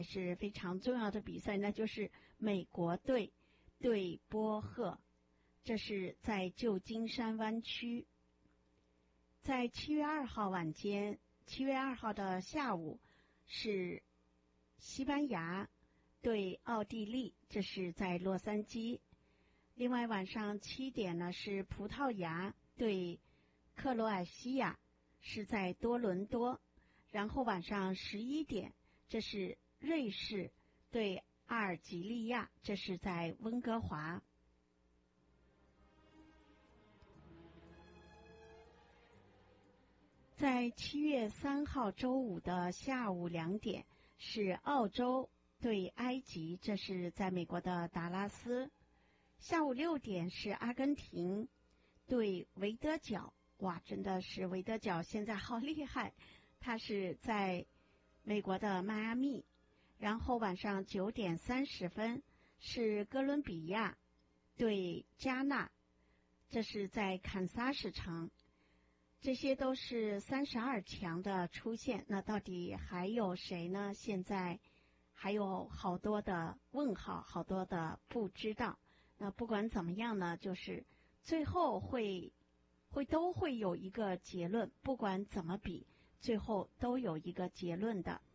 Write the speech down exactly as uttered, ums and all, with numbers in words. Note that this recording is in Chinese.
是非常重要的比赛，那就是美国队对波赫，这是在旧金山湾区。在七月二号晚间，七月二号的下午是西班牙对奥地利，这是在洛杉矶。另外晚上七点呢是葡萄牙对克罗埃西亚，是在多伦多。然后晚上十一点，这是瑞士对阿尔及利亚，这是在温哥华。在七月三号周五的下午两点是澳洲对埃及，这是在美国的达拉斯。下午六点是阿根廷对维德角，哇，真的是维德角现在好厉害，它是在美国的迈阿密。然后晚上九点三十分是哥伦比亚对加纳，这是在堪萨斯城。这些都是三十二强的出现，那到底还有谁呢？现在还有好多的问号，好多的不知道。那不管怎么样呢，就是最后会会都会有一个结论，不管怎么比，最后都有一个结论的。